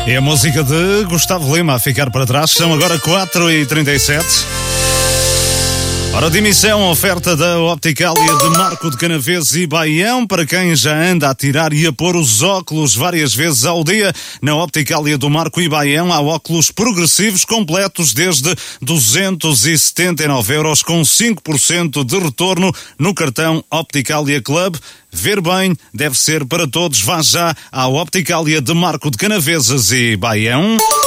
É a música de Gustavo Lima a ficar para trás. São agora 4h37. Hora de emissão, oferta da Opticalia de Marco de Canaveses e Baião, para quem já anda a tirar e a pôr os óculos várias vezes ao dia. Na Opticalia do Marco e Baião há óculos progressivos completos desde 279 euros, com 5% de retorno no cartão Opticalia Club. Ver bem deve ser para todos. Vá já à Opticalia de Marco de Canaveses e Baião.